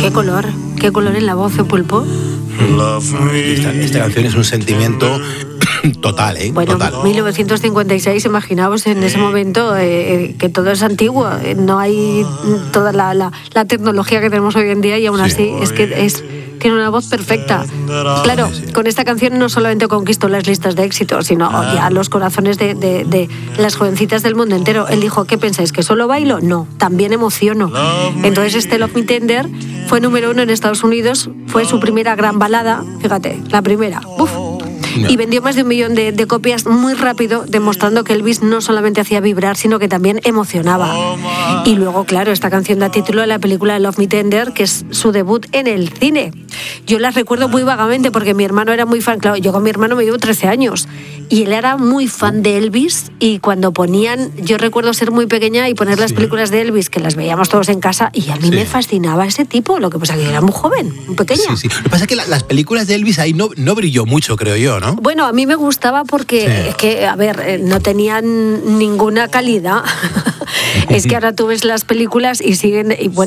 qué color en la voz, Pulpo. Esta canción es un sentimiento total, ¿eh? Bueno, total. 1956, imaginaos en ese momento que todo es antiguo, no hay toda la tecnología que tenemos hoy en día y aún así es que tiene una voz perfecta. Claro, con esta canción no solamente conquistó las listas de éxito, sino ya los corazones de las jovencitas del mundo entero. Él dijo, ¿qué pensáis? ¿Que solo bailo? No, también emociono. Entonces este Love Me Tender fue número 1 en Estados Unidos, fue su primera gran balada, fíjate, la primera. ¡Uf! Y vendió más de 1 millón de copias muy rápido, demostrando que Elvis no solamente hacía vibrar, sino que también emocionaba. Y luego, claro, esta canción da título a la película Love Me Tender, que es su debut en el cine. Yo la recuerdo muy vagamente porque mi hermano era muy fan. Claro, yo con mi hermano me llevo 13 años y él era muy fan de Elvis, y cuando ponían, yo recuerdo ser muy pequeña y poner las películas de Elvis, que las veíamos todos en casa, y a mí me fascinaba ese tipo, lo que pasa que era muy joven, muy pequeña. Sí. Lo que pasa es que las películas de Elvis ahí no brilló mucho, creo yo, ¿no? Bueno, a mí me gustaba porque es que, a ver, no tenían ninguna calidad. Es que ahora tú ves las películas y siguen, y bueno,